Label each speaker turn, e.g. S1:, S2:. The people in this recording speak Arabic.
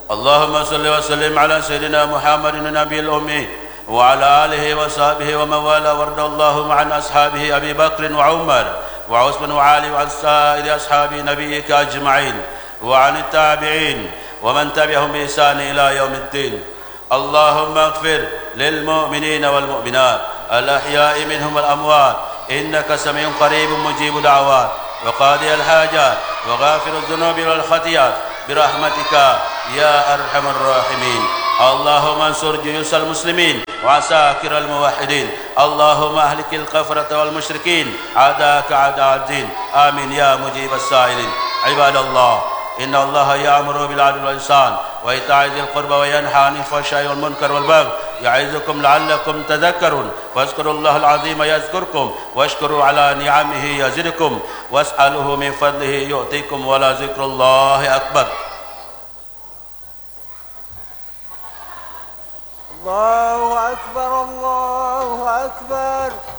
S1: اللهم صل وسلم على سيدنا محمد النبي الأمي وعلى آله وصحبه ومن والاه، وارض اللهم عن أصحابه أبي بكر وعمر وعثمان وعلي وعن سائر أصحاب نبيك أجمعين، وعن التابعين ومن تبعهم بإحسان إلى يوم الدين. اللهم اغفر للمؤمنين والمؤمنات الأحياء منهم والأموات، إنك سميع قريب مجيب دعوات وقاضي الحاجات وغافر الذنوب والخطيئات برحمتك يا أرحم الراحمين. اللهم انصر جيوش المسلمين وعساكر الموحدين، اللهم أهلك الكفرة والمشركين أعداءك أعداء الدين، آمين يا مجيب السائلين. عباد الله، إن الله يأمر بالعدل والإحسان وإيتاء ذي القربى وينهى عن الفحشاء والمنكر والبغي يعظكم لعلكم تذكرون. فاذكروا الله العظيم يذكركم، واشكروا على نعمه يزدكم، واسألوه من فضله يؤتيكم، ولذكر الله أكبر.
S2: الله أكبر، الله أكبر.